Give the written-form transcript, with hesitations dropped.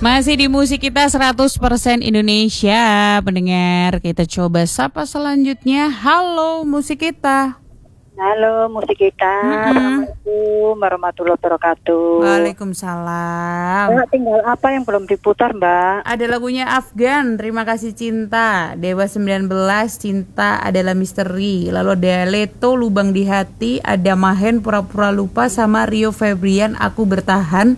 Masih di musik kita 100% Indonesia. Pendengar, kita coba sapa selanjutnya. Halo musik kita. Halo musik kita. Assalamualaikum warahmatullahi wabarakatuh. Waalaikumsalam. Mbak, tinggal apa yang belum diputar, Mbak? Ada lagunya Afgan, Terima Kasih Cinta. Dewa 19, Cinta Adalah Misteri. Lalu ada Leto, Lubang di Hati. Ada Mahen, Pura-Pura Lupa. Sama Rio Febrian, Aku Bertahan.